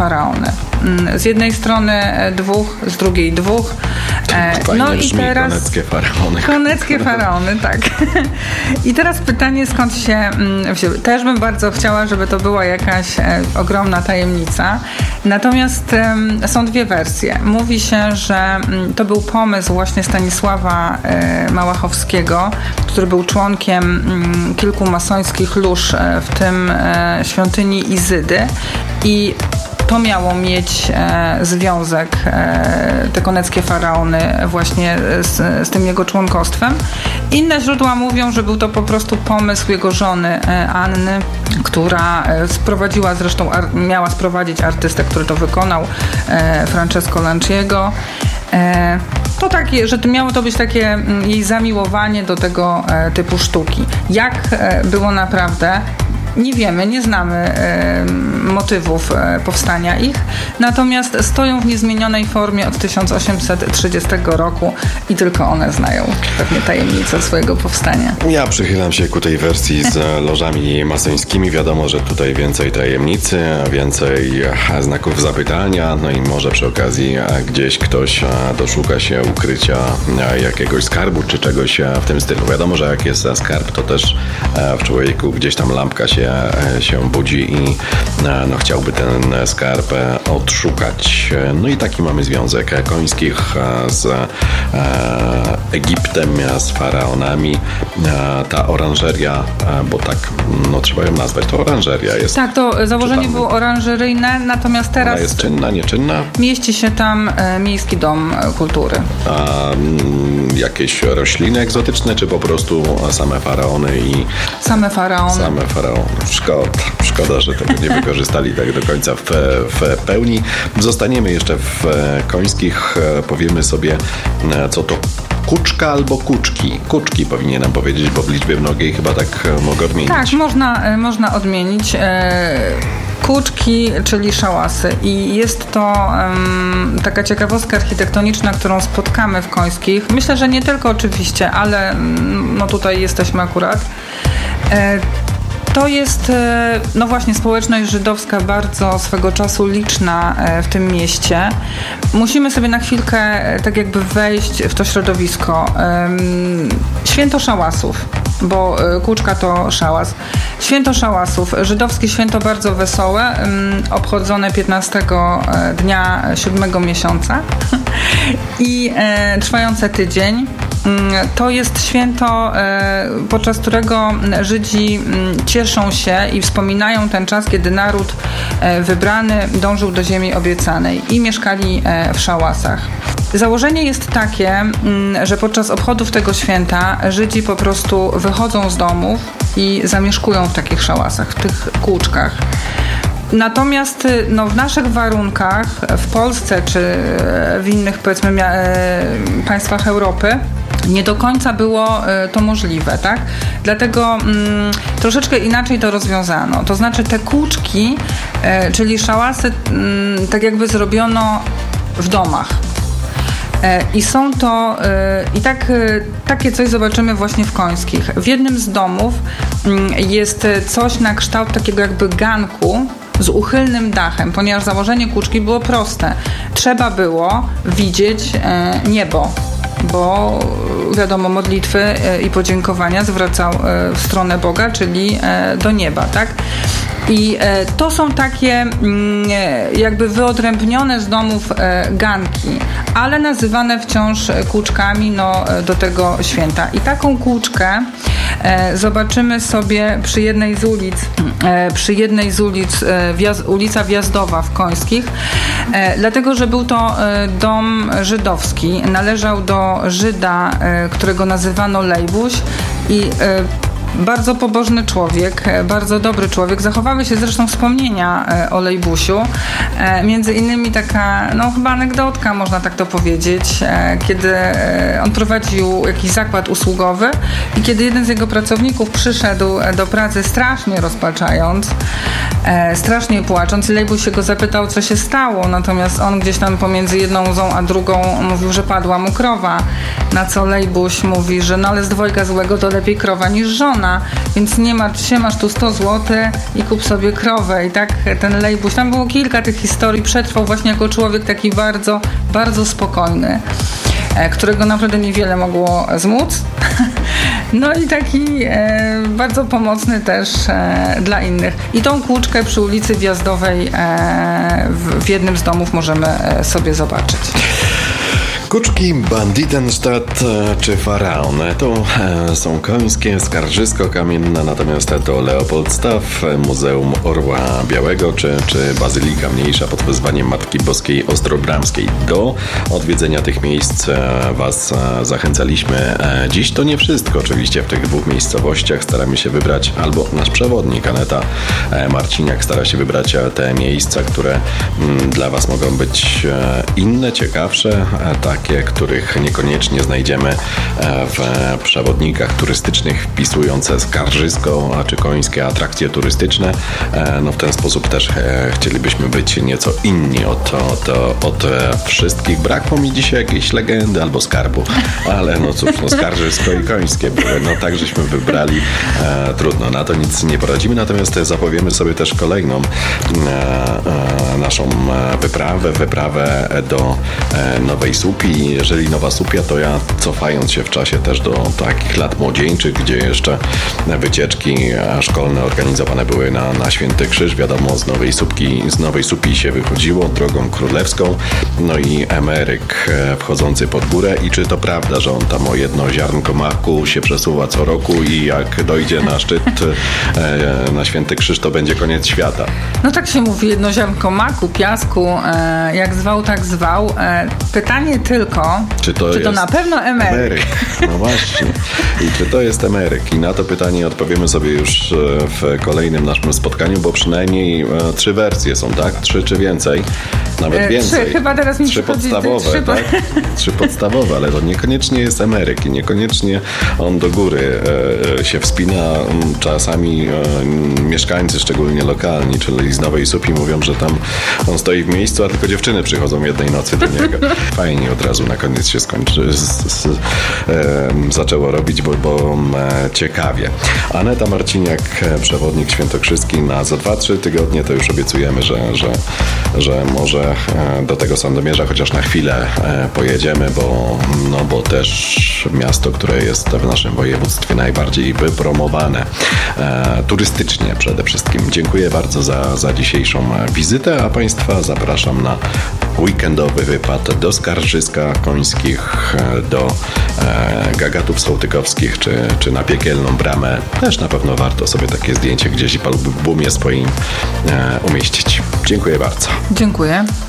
faraony. Z jednej strony 2, z drugiej 2. No i teraz koneckie faraony. Koneckie faraony, tak. I teraz pytanie, skąd się wzięły. Też bym bardzo chciała, żeby to była jakaś ogromna tajemnica. Natomiast są dwie wersje. Mówi się, że to był pomysł właśnie Stanisława Małachowskiego, który był członkiem kilku masońskich lóż, w tym świątyni Izydy, i to miało mieć związek, te koneckie faraony, właśnie z tym jego członkostwem. Inne źródła mówią, że był to po prostu pomysł jego żony Anny, która miała sprowadzić artystę, który to wykonał, Francesco Lanciego. To takie, że miało to być takie jej zamiłowanie do tego typu sztuki. Jak było naprawdę? Nie wiemy, nie znamy motywów powstania ich, natomiast stoją w niezmienionej formie od 1830 roku i tylko one znają pewnie tajemnicę swojego powstania. Ja przychylam się ku tej wersji z lożami masońskimi. Wiadomo, że tutaj więcej tajemnicy, więcej znaków zapytania, no i może przy okazji gdzieś ktoś doszuka się ukrycia jakiegoś skarbu czy czegoś w tym stylu. Wiadomo, że jak jest skarb, to też w człowieku gdzieś tam lampka się budzi i chciałby ten skarb odszukać. No i taki mamy związek końskich z Egiptem, z faraonami. Ta oranżeria, bo tak trzeba ją nazwać, to oranżeria jest. Tak, to założenie było oranżeryjne, natomiast teraz ona jest czynna, nieczynna? Mieści się tam Miejski Dom Kultury. A jakieś rośliny egzotyczne, czy po prostu same faraony i... Same faraony. Szkoda, że tego nie wykorzystali tak do końca w pełni. Zostaniemy jeszcze w końskich. Powiemy sobie, co to kuczka albo kuczki. Kuczki powinienem powiedzieć, bo w liczbie mnogiej chyba tak mogę odmienić. Tak, można odmienić. Kuczki, czyli szałasy. I jest to taka ciekawostka architektoniczna, którą spotkamy w Końskich. Myślę, że nie tylko oczywiście, ale tutaj jesteśmy akurat. To jest, właśnie społeczność żydowska bardzo swego czasu liczna w tym mieście. Musimy sobie na chwilkę tak jakby wejść w to środowisko. Święto szałasów, bo kuczka to szałas. Święto szałasów, żydowskie święto bardzo wesołe, obchodzone 15 dnia 7 miesiąca i trwające tydzień. To jest święto, podczas którego Żydzi cieszą się i wspominają ten czas, kiedy naród wybrany dążył do ziemi obiecanej i mieszkali w szałasach. Założenie jest takie, że podczas obchodów tego święta Żydzi po prostu wychodzą z domów i zamieszkują w takich szałasach, w tych kółczkach. Natomiast w naszych warunkach, w Polsce czy w innych, powiedzmy, państwach Europy, nie do końca było to możliwe, tak? Dlatego troszeczkę inaczej to rozwiązano. To znaczy te kółczki, czyli szałasy, tak jakby zrobiono w domach. I są to, takie coś zobaczymy właśnie w Końskich. W jednym z domów jest coś na kształt takiego jakby ganku z uchylnym dachem, ponieważ założenie kółczki było proste. Trzeba było widzieć niebo, bo wiadomo, modlitwy i podziękowania zwracał w stronę Boga, czyli do nieba, tak? I to są takie jakby wyodrębnione z domów ganki, ale nazywane wciąż kółczkami do tego święta. I taką kółczkę zobaczymy sobie przy jednej z ulic, ulica Wjazdowa w Końskich, dlatego, że był to dom żydowski. Należał do Żyda, którego nazywano Lejbuś, i bardzo pobożny człowiek, bardzo dobry człowiek. Zachowały się zresztą wspomnienia o Lejbusiu. Między innymi taka, chyba anegdotka, można tak to powiedzieć, kiedy on prowadził jakiś zakład usługowy i kiedy jeden z jego pracowników przyszedł do pracy strasznie rozpaczając, strasznie płacząc, i Lejbuś się go zapytał, co się stało, natomiast on gdzieś tam pomiędzy jedną łzą a drugą mówił, że padła mu krowa, na co Lejbuś mówi, że ale z dwojga złego to lepiej krowa niż żona. żona, więc nie martw się, masz tu 100 zł i kup sobie krowę. I tak ten Lejbuś, tam było kilka tych historii, przetrwał właśnie jako człowiek taki bardzo, bardzo spokojny, którego naprawdę niewiele mogło zmóc. No i taki bardzo pomocny też dla innych. I tą kłuczkę przy ulicy Wjazdowej w jednym z domów możemy sobie zobaczyć. Kuczki, Banditenstadt czy Faraon to są końskie skarżysko kamienne, natomiast to Leopoldstadt, Muzeum Orła Białego czy Bazylika Mniejsza pod wezwaniem Matki Boskiej Ostrobramskiej. Do odwiedzenia tych miejsc Was zachęcaliśmy. Dziś to nie wszystko oczywiście w tych dwóch miejscowościach. Staramy się wybrać, albo nasz przewodnik Aneta Marciniak stara się wybrać te miejsca, które dla Was mogą być inne, ciekawsze, takie, których niekoniecznie znajdziemy w przewodnikach turystycznych wpisujące skarżysko czy końskie atrakcje turystyczne. No w ten sposób też chcielibyśmy być nieco inni od wszystkich. Brakło mi dzisiaj jakiejś legendy albo skarbu, ale no cóż, no skarżysko i końskie były. No tak żeśmy wybrali. Trudno, na to nic nie poradzimy, natomiast zapowiemy sobie też kolejną naszą wyprawę do Nowej Słupii. Jeżeli Nowa Słupia, to ja cofając się w czasie też do takich lat młodzieńczych, gdzie jeszcze wycieczki szkolne organizowane były na Święty Krzyż. Wiadomo, z Nowej Słupii się wychodziło drogą królewską, no i emeryk wchodzący pod górę. I czy to prawda, że on tam o jedno ziarnko maku się przesuwa co roku i jak dojdzie na szczyt na Święty Krzyż, to będzie koniec świata? No tak się mówi, jedno ziarnko maku, piasku, jak zwał, tak zwał. Pytanie tylko, czy to na pewno emeryk? No właśnie. I czy to jest emeryk? I na to pytanie odpowiemy sobie już w kolejnym naszym spotkaniu, bo przynajmniej 3 wersje są, tak? 3 czy więcej? Nawet więcej. 3, chyba teraz mi 3 podstawowe, tak? 3 podstawowe, ale to niekoniecznie jest emeryk i niekoniecznie on do góry się wspina. Czasami mieszkańcy, szczególnie lokalni, czyli z Nowej Słupii, mówią, że tam on stoi w miejscu, a tylko dziewczyny przychodzą jednej nocy do niego. Fajnie od razu na koniec się zaczęło robić, bo ciekawie. Aneta Marciniak, przewodnik świętokrzyski za 2-3 tygodnie, to już obiecujemy, że może do tego Sandomierza chociaż na chwilę pojedziemy, bo też miasto, które jest w naszym województwie najbardziej wypromowane turystycznie przede wszystkim. Dziękuję bardzo za dzisiejszą wizytę, a Państwa zapraszam na weekendowy wypad do Skarżyska Końskich, do Gagatów Sołtykowskich czy na Piekielną Bramę. Też na pewno warto sobie takie zdjęcie gdzieś w albumie swoim umieścić. Dziękuję bardzo. Dziękuję.